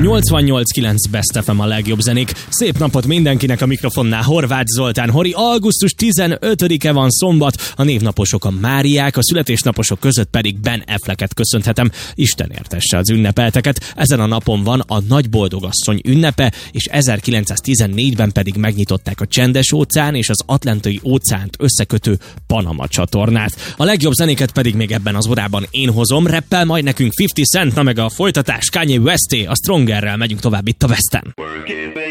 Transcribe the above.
88.9 Best FM a legjobb zenék. Szép napot mindenkinek, a mikrofonnál Horváth Zoltán Hori. Augusztus 15-e van, szombat, a névnaposok a Máriák, a születésnaposok között pedig Ben Afflecket köszönhetem. Isten értesse az ünnepelteket. Ezen a napon van a Nagy Boldogasszony ünnepe, és 1914-ben pedig megnyitották a Csendes-óceán és az Atlanti-óceánt összekötő Panama csatornát. A legjobb zenéket pedig még ebben az órában én hozom. Rappel majd nekünk 50 Cent, na meg a folytatás Kanye Westé, a Strongerrel megyünk tovább itt a Westen.